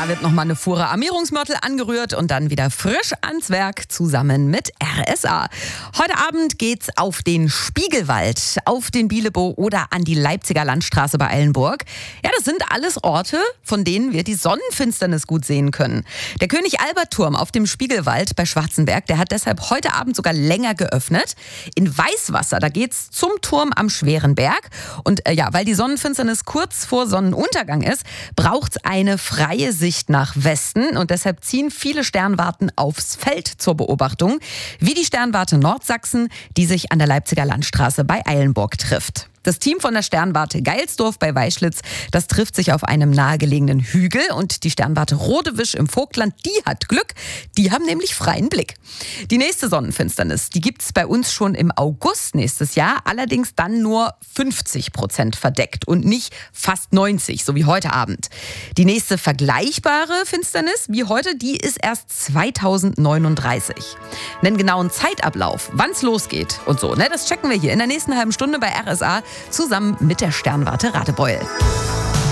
Da wird nochmal eine Fuhre Armierungsmörtel angerührt und dann wieder frisch ans Werk zusammen mit RSA. Heute Abend geht's auf den Spiegelwald, auf den Bielebow oder an die Leipziger Landstraße bei Eilenburg. Ja, das sind alles Orte, von denen wir die Sonnenfinsternis gut sehen können. Der König-Albert-Turm auf dem Spiegelwald bei Schwarzenberg, der hat deshalb heute Abend sogar länger geöffnet. In Weißwasser, da geht's zum Turm am Schweren Berg. Und weil die Sonnenfinsternis kurz vor Sonnenuntergang ist, braucht's eine freie Sicht nach Westen und deshalb ziehen viele Sternwarten aufs Feld zur Beobachtung, wie die Sternwarte Nordsachsen, die sich an der Leipziger Landstraße bei Eilenburg trifft. Das Team von der Sternwarte Geilsdorf bei Weischlitz, das trifft sich auf einem nahegelegenen Hügel und die Sternwarte Rodewisch im Vogtland, die hat Glück, die haben nämlich freien Blick. Die nächste Sonnenfinsternis, die gibt's bei uns schon im August nächstes Jahr, allerdings dann nur 50% verdeckt und nicht fast 90, so wie heute Abend. Die nächste vergleichbare Finsternis wie heute, die ist erst 2039. Einen genauen Zeitablauf, wann's losgeht und so, das checken wir hier in der nächsten halben Stunde bei RSA zusammen mit der Sternwarte Radebeul.